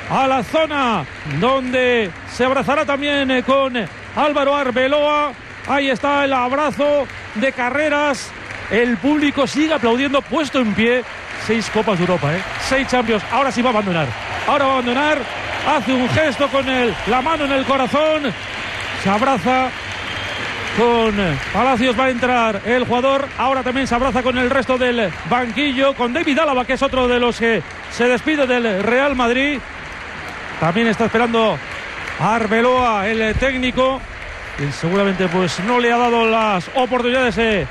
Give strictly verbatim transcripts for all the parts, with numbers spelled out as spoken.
a la zona donde se abrazará también con Álvaro Arbeloa. Ahí está el abrazo de Carreras. El público sigue aplaudiendo, puesto en pie. Seis Copas de Europa, ¿eh? Seis Champions. Ahora sí va a abandonar. Ahora va a abandonar. Hace un gesto con el, la mano en el corazón. Se abraza con Palacios. Va a entrar el jugador. Ahora también se abraza con el resto del banquillo. Con David Álava, que es otro de los que se despide del Real Madrid. También está esperando a Arbeloa, el técnico. Y seguramente pues no le ha dado las oportunidades eh,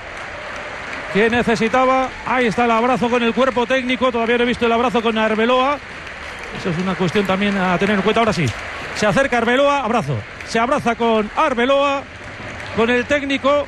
que necesitaba. Ahí está el abrazo con el cuerpo técnico. Todavía no he visto el abrazo con Arbeloa. Eso es una cuestión también a tener en cuenta. Ahora sí, se acerca Arbeloa, abrazo. Se abraza con Arbeloa, con el técnico.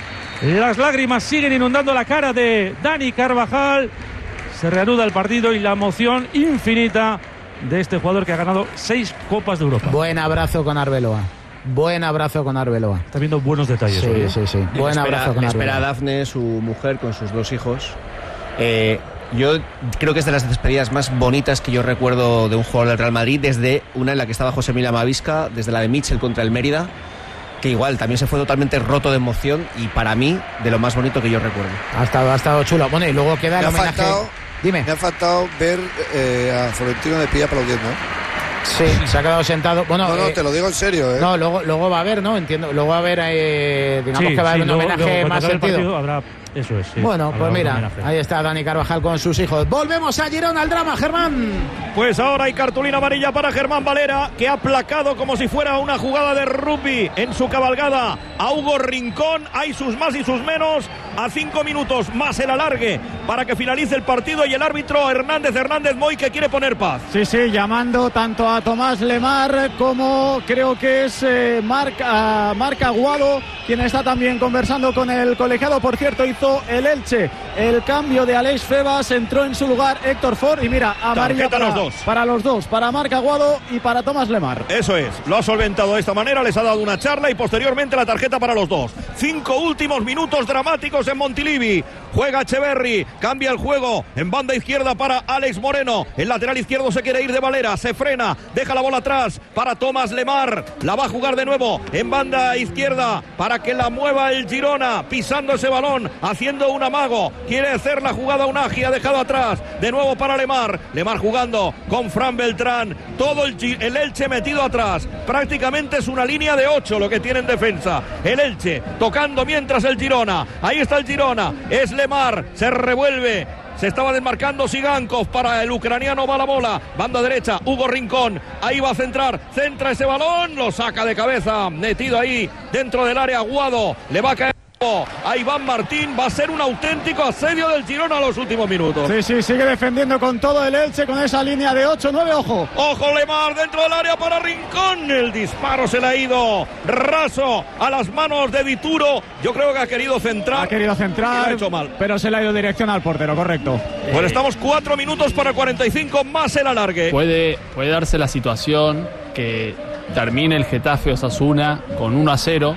Las lágrimas siguen inundando la cara de Dani Carvajal. Se reanuda el partido y la emoción infinita de este jugador que ha ganado seis Copas de Europa. Buen abrazo con Arbeloa. Buen abrazo con Arbeloa. Está viendo buenos detalles. Sí, hoy, ¿eh? sí, sí. Buen espera, abrazo con espera Arbeloa. a Dafne, su mujer, con sus dos hijos. Eh, yo creo que es de las despedidas más bonitas que yo recuerdo de un jugador del Real Madrid, desde una en la que estaba José Mila Mavisca, desde la de Mitchell contra el Mérida, que igual también se fue totalmente roto de emoción y para mí de lo más bonito que yo recuerdo. Ha estado, ha estado chulo. Bueno, y luego queda el Me ha homenaje. faltado, Dime. Me ha faltado ver eh, a Florentino de pie aplaudiendo. Sí, se ha quedado sentado. Bueno, no, no, eh, te lo digo en serio, ¿eh? No, luego, luego va a haber, ¿no? Entiendo. Luego va a haber, eh, digamos Sí, que va a haber sí, un luego- homenaje luego, cuando más acabe el sentido. partido habrá, eso es, sí, Bueno, habrá pues un mira, homenaje. ahí está Dani Carvajal con sus hijos. Volvemos a Girona al drama, Germán. Pues ahora hay cartulina amarilla para Germán Valera, que ha placado como si fuera una jugada de rugby en su cabalgada a Hugo Rincón. Hay sus más y sus menos. A cinco minutos más el alargue para que finalice el partido y el árbitro Hernández Hernández Moy, que quiere poner paz. Sí, sí, llamando tanto a Tomás Lemar como creo que es eh, Marc, a Marc Aguado, quien está también conversando con el colegiado. Por cierto, hizo el Elche el cambio de Aleix Febas, entró en su lugar Héctor Ford y mira, amarilla Tarjeta para los dos. para los dos, para Marc Aguado y para Tomás Lemar. Eso es, lo ha solventado de esta manera, les ha dado una charla y posteriormente la tarjeta para los dos. Cinco últimos minutos dramáticos en Montilivi. Juega Echeverri, cambia el juego en banda izquierda para Alex Moreno. El lateral izquierdo se quiere ir de Valera, se frena, deja la bola atrás para Tomás Lemar. La va a jugar de nuevo en banda izquierda para que la mueva el Girona, pisando ese balón, haciendo un amago. Quiere hacer la jugada Unagi, ha dejado atrás. De nuevo para Lemar. Lemar jugando con Fran Beltrán. Todo el, el Elche metido atrás. Prácticamente es una línea de ocho lo que tiene en defensa. El Elche tocando mientras el Girona. Ahí está el Girona. Es Lemar. Se revuelve. Se estaba desmarcando Sigankov para el ucraniano, va la bola, banda derecha, Hugo Rincón, ahí va a centrar, centra ese balón, lo saca de cabeza, metido ahí dentro del área Aguado, le va a caer a Iván Martín, va a ser un auténtico asedio del Girona a los últimos minutos. Sí, sí, sigue defendiendo con todo el Elche, con esa línea de ocho nueve, ojo. Ojo Lemar dentro del área para Rincón, el disparo se le ha ido raso a las manos de Dituro, yo creo que ha querido centrar. Ha querido centrar, y lo ha hecho mal. pero se le ha ido dirección al portero, correcto. Bueno, estamos cuatro minutos para cuarenta y cinco más el alargue. Puede, puede darse la situación que termine el Getafe Osasuna con uno a cero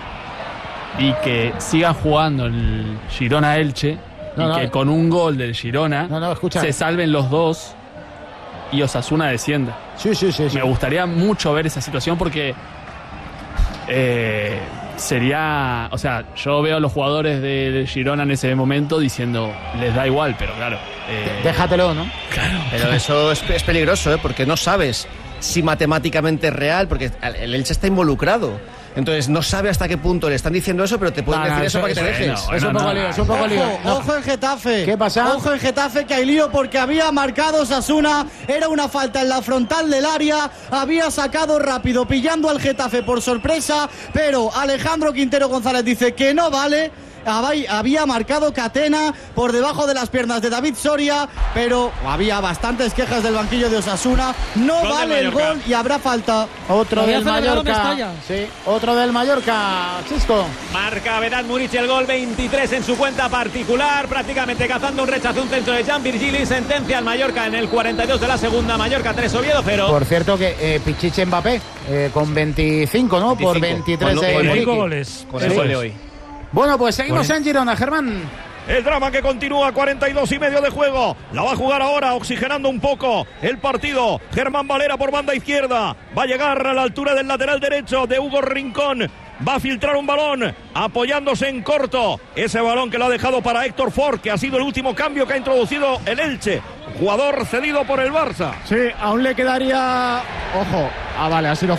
y que sigan jugando el Girona Elche No, y no. que con un gol del Girona No, no, escucha. se salven los dos y Osasuna descienda. Sí, sí, sí, sí. Me gustaría mucho ver esa situación porque eh, sería, o sea, yo veo a los jugadores del Girona en ese momento diciendo, les da igual, pero claro. eh, Déjatelo, ¿no? Claro. Pero eso es, es peligroso, ¿eh? Porque no sabes si matemáticamente es real, porque el Elche está involucrado. Entonces no sabe hasta qué punto le están diciendo eso, pero te pueden No, no, decir eso, eso- para que te eso- dejes. no, Es un no, poco no. lío, es un poco lío. Ojo, No. ojo en Getafe. ¿Qué pasa? Ojo en Getafe, que hay lío porque había marcado Osasuna, era una falta en la frontal del área, había sacado rápido, pillando al Getafe por sorpresa, pero Alejandro Quintero González dice que no vale. Había marcado Catena por debajo de las piernas de David Soria, pero había bastantes quejas del banquillo de Osasuna. No Gol vale del el Mallorca. gol y habrá falta. Otro Lo había del celebrado Mallorca. Mestalla. Sí, otro del Mallorca. Chisco. Marca Vedat Muric el gol veintitrés en su cuenta particular, prácticamente cazando un rechazo, un centro de Jan Virgili, sentencia al Mallorca en el cuarenta y dos de la segunda, Mallorca tres, Oviedo cero. Por cierto que eh, Pichichi Mbappé eh, con veinticinco, ¿no? Por veinticinco. veintitrés Con- de con Friki. Cinco goles. Con Sí. el gol de hoy. Bueno, pues seguimos en Girona, Germán. El drama que continúa, cuarenta y dos y medio de juego. La va a jugar ahora, oxigenando un poco el partido. Germán Valera por banda izquierda. Va a llegar a la altura del lateral derecho de Hugo Rincón. Va a filtrar un balón, apoyándose en corto. Ese balón que lo ha dejado para Héctor Ford, que ha sido el último cambio que ha introducido el Elche. Jugador cedido por el Barça. Sí, aún le quedaría... Ojo, ah, vale, ha sido